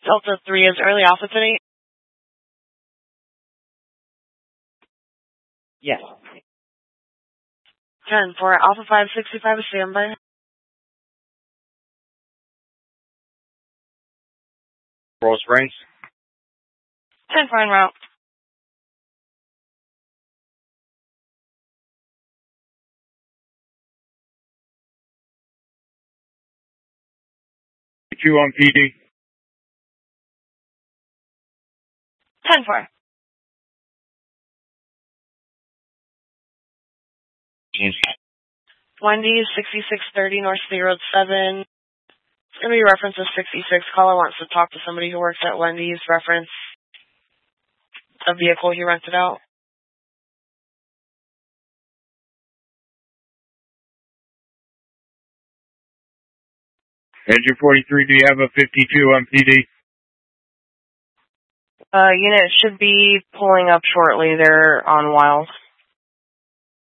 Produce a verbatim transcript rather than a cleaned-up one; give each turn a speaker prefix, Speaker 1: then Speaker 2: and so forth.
Speaker 1: Delta three is early Alpha today?
Speaker 2: Yes.
Speaker 1: ten for Alpha five sixty-five is standby.
Speaker 3: Roll Springs.
Speaker 1: ten for en route.
Speaker 3: two on P D.
Speaker 1: ten four. Wendy's sixty-six thirty North City Road seven. It's going to be reference to sixty-six. Caller wants to talk to somebody who works at Wendy's. Reference a vehicle he rented out.
Speaker 3: Engine forty-three, do you have a fifty-two on P D?
Speaker 4: Uh, unit should be pulling up shortly. They're on Wiles.